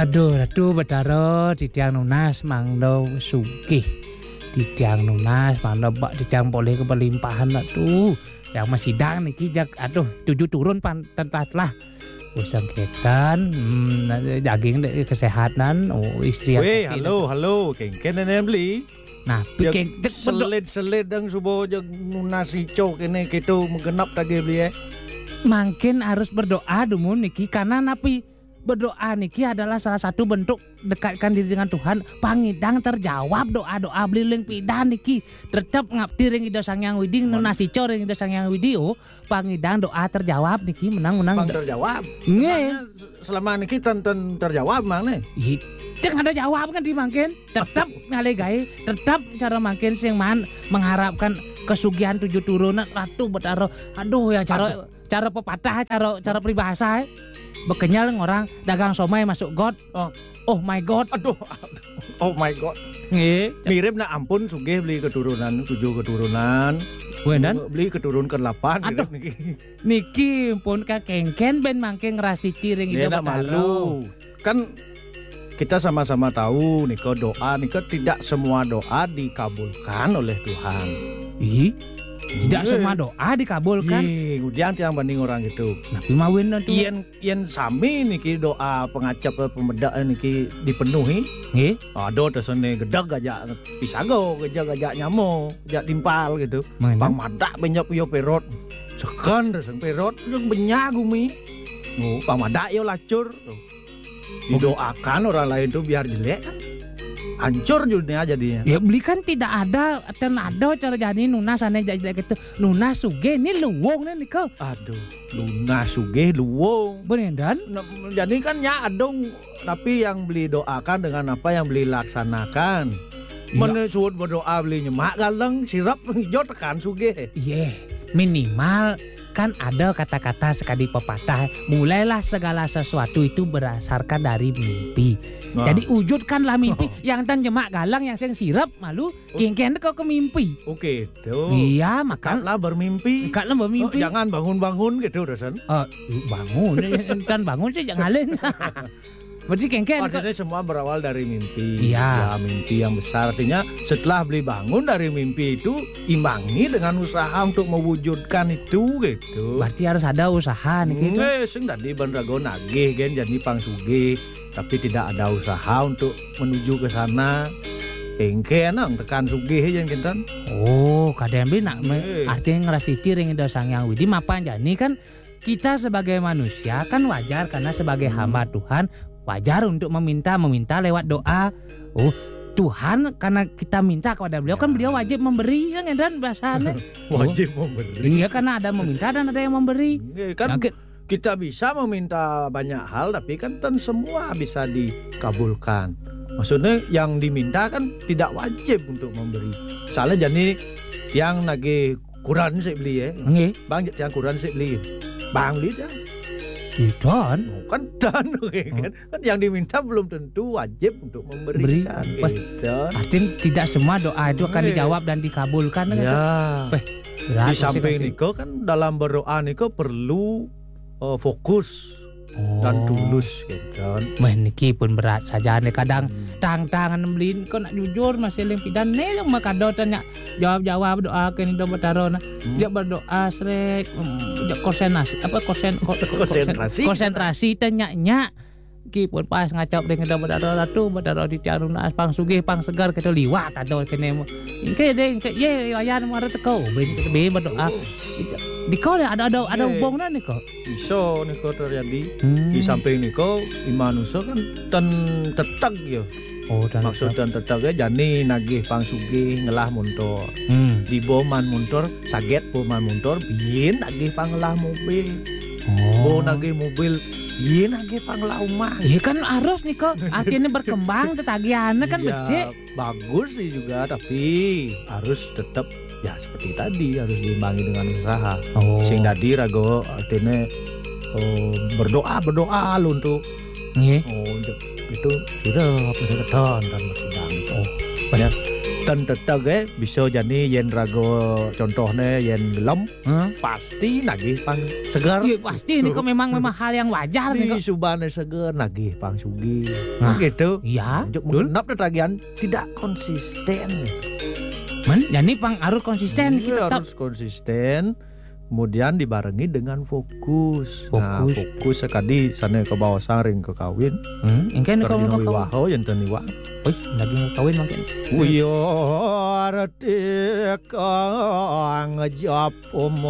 Aduh Bathara ditiang nunas mangdo sugih. Ditiang nunas mangdo bak ditiang boleh kebelimpahan aduh. Yang masidang niki jak aduh 7 turun pantat lah. Usangketan daging kesehatan istri Weh, halo, kengken nenek beli. Nah, pikeng selit dang subuh jag nunas ico kene gitu menggenap tadi beli Mungkin harus berdoa dulu niki karena napi berdoa niki adalah salah satu bentuk dekatkan diri dengan Tuhan. Pangidang terjawab doa-doa beliling pidan niki tetap ngabdi ring Ida Sangyang Widi nunasi cor ring Ida Sangyang Widi pangidang doa terjawab niki menang-menang terjawab. Nggih. Selama niki ten terjawab mang nih. Jangan ada jawab kan di mangkin tetap ngalegai tetap cara mangkin sing mengharapkan kesugihan 7 turunan Ratu Bathara. Aduh ya cara pepatah cara peribahasa bekenyal orang dagang somai masuk God. Oh my God. Aduh. Oh my God. Nggih. Mirip nak ampun sugih beli keturunan 7 keturunan. Wenan beli keturun ke-8 aduh niki. Niki pun kakengken ben mangke ngerasti ciring Ida Bathara. Malu. Kan kita sama-sama tahu niko doa niko tidak semua doa dikabulkan oleh Tuhan. Tidak semua doa dikabulkan. Kemudian tiang banding orang itu. Nabi mawin nanti. Yen sami niki doa pengacap pemedak niki dipenuhi. Nggih. Ada tesene gedag gajak pisago, gajak nyamo, gajak timpal gitu. Bang madak benyap yo perot. Sekan reseng perot yang benyak gumi. Bang madak yo lacur. Didoakan orang lain tuh biar jelek kan. Hancur dunia jadinya. Ya beli kan tidak ada tenado cara jadi nunas aneh jadi gitu. Nunas suge ini luwung nih kau. Aduh, lunas suge luwung. Beneran? Jadi kan ya adong tapi yang beli doakan dengan apa yang beli laksanakan. Menyuut berdoa beli nyemak galeng sirap hijau tekan suge. Iya, minimal kan ada kata-kata sekali pepatah. Mulailah segala sesuatu itu berdasarkan dari mimpi. Jadi wujudkanlah mimpi yang tan jemak galang yang sing sirap malu kengken kau ke mimpi. Oke, tuh. Iya, makanlah bermimpi. Jangan bangun-bangun gitu Rasan. Bangun, tan bangun sih jangan ngalin. Berarti kengken. Artinya semua berawal dari mimpi. Iya. Ya, mimpi yang besar. Artinya setelah beli bangun dari mimpi itu imbangi dengan usaha untuk mewujudkan itu gitu. Berarti harus ada usaha nih gitu. Sing tadi bandrago nagih kan jadi pangsugi. Tapi tidak ada usaha untuk menuju ke sana. Kengken nang tekan sugih yang kinten. Oh, kadang beli nak artinya ngerasi ciring Ida Sangyang Widi mapan jani kan kita sebagai manusia kan wajar karena sebagai hamba Tuhan wajar untuk meminta lewat doa. Oh, Tuhan karena kita minta kepada beliau kan beliau wajib memberi kan dan bahasanya. Wajib memberi. Iya karena ada meminta dan ada yang memberi. Kan kita bisa meminta banyak hal tapi kan semua bisa dikabulkan. Maksudnya yang diminta kan tidak wajib untuk memberi. Soalnya jadi yang lagi Quran sih beli ya. Bang yang Quran sih beli. Bang beli dah. Dan kan kan yang diminta belum tentu wajib untuk memberikan. Artinya tidak semua doa itu akan dijawab dan dikabulkan. Ya. Di samping niko kan dalam berdoa niko perlu fokus dan tulus gitu. Niki pun berat saja nih kadang tangan beliin kau nak jujur masih ling pidan nih yang makado tanya jawab doa ke Ida Bathara nah dia berdoa srek konsentrasi tanya ki pun pas ngacap dengan Ida Bathara Ratu Bathara ditiang nunas pang sugih pang segar kita liwat atau kene ingke deh ye wayan mare teko be berdoa di kau ada hubungan nih kok iso niko terjadi di samping niko manusia kan tetag ya. Maksudnya tetagnya jani nagih pang sugih ngelah muntor di boman muntor saget boman muntor biyen nagih pang ngelah mobil nagih mobil biyen nagih pang ngelah rumah iya kan harus nih kok artinya berkembang tetagihannya kan becek bagus sih juga tapi harus tetap ya seperti tadi harus diimbangi dengan usaha. Sing tadi rago artinya berdoa lu untuk itu sudah pendekatan dan bersidang. Banyak ten teteg bisa jadi yen rago contohnya yen gelem pasti nagih pang segar. Iya pasti ini kok memang hal yang wajar di nih kok. subane seger nagih pang sugi. Gitu. Iya. Untuk mengenap tagihan tidak konsisten. Jadi pang harus konsisten kita harus konsisten. Kemudian dibarengi dengan fokus. Nah, fokus sekali sana ke bawah saring ke kawin. Engken kau wiwaho yang tani wa. Wih, lagi kawin mungkin. Wiyo arti kang ngejap